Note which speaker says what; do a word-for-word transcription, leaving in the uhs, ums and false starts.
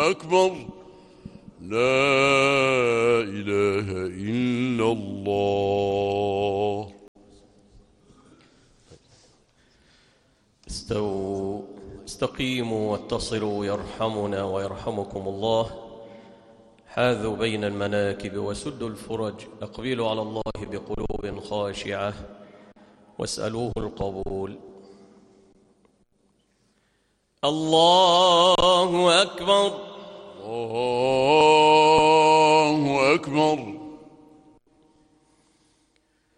Speaker 1: أكبر. لا إله إلا الله.
Speaker 2: استووا استقيموا واتصلوا يرحمنا ويرحمكم الله. حاذوا بين المناكب وسدوا الفرج. أقبلوا على الله بقلوب خاشعة واسألوه القبول. الله أكبر.